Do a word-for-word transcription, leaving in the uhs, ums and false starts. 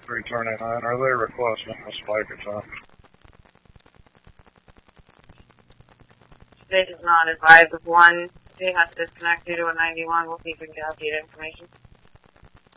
three twenty-nine. Are they requesting a spike attack? State is not advised of one. They have to disconnect due to a ninety-one. We'll see if we can get updated information.